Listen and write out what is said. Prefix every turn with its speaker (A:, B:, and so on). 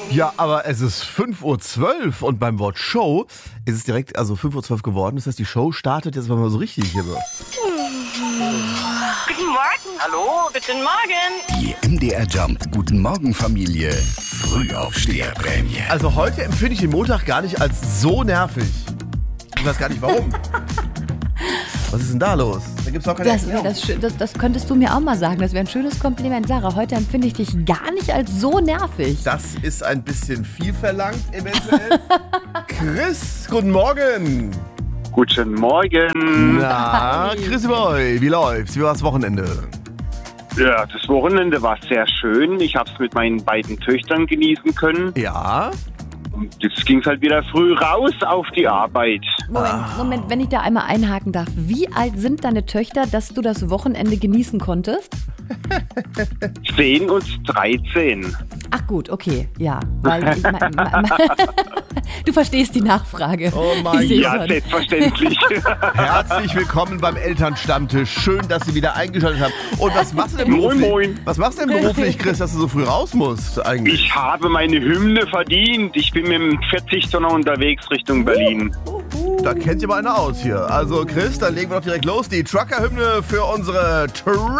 A: Ja, aber es ist 5:12 Uhr und beim Wort Show ist es direkt 5:12 Uhr geworden. Das heißt, die Show startet jetzt mal so richtig hier so.
B: Guten Morgen. Hallo, guten Morgen.
C: Die MDR Jump Guten Morgen Familie Frühaufsteherprämie.
A: Also heute empfinde ich den Montag gar nicht als so nervig. Ich weiß gar nicht warum. Was ist denn da los? Da gibt's auch keine Erklärung.
D: Das könntest du mir auch mal sagen. Das wäre ein schönes Kompliment. Sarah, heute empfinde ich dich gar nicht als so nervig.
A: Das ist ein bisschen viel verlangt, eventuell. Chris, guten Morgen.
E: Guten Morgen.
A: Na, Chris Boy, wie läuft's? Wie war das Wochenende?
E: Ja, das Wochenende war sehr schön. Ich habe es mit meinen beiden Töchtern genießen können.
A: Ja.
E: Und jetzt ging es halt wieder früh raus auf die Arbeit.
D: Moment, wenn ich da einmal einhaken darf. Wie alt sind deine Töchter, dass du das Wochenende genießen konntest?
E: 10 und 13.
D: Ach gut, okay, ja. Weil du verstehst die Nachfrage.
A: Oh mein
D: Ich sehe
E: Ja,
D: schon.
E: selbstverständlich.
A: Herzlich willkommen beim Elternstammtisch. Schön, dass Sie wieder eingeschaltet haben. Und was machst du denn beruflich?
E: Moin.
A: Was machst du denn beruflich, Chris, dass du so früh raus musst eigentlich?
E: Ich habe meine Hymne verdient. Ich bin mit dem 40-Tonner unterwegs Richtung Berlin.
A: Da kennt ihr mal einer aus hier. Also Chris, dann legen wir doch direkt los. Die Trucker-Hymne für unsere Trucker.